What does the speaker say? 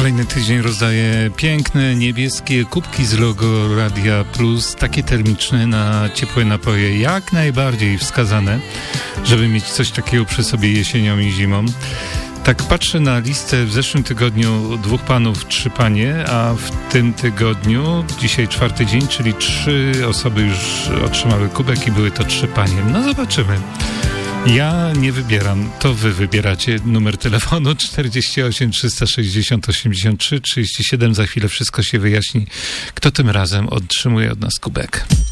Kolejny tydzień rozdaje piękne, niebieskie kubki z logo Radia Plus, takie termiczne na ciepłe napoje, jak najbardziej wskazane, żeby mieć coś takiego przy sobie jesienią i zimą. Tak patrzę na listę, w zeszłym tygodniu 2 panów, 3 panie, a w tym tygodniu, dzisiaj 4. dzień, czyli 3 osoby już otrzymały kubek i były to 3 panie. No zobaczymy. Ja nie wybieram, to wy wybieracie. Numer telefonu 48 360 83 37. Za chwilę wszystko się wyjaśni, kto tym razem otrzymuje od nas kubek.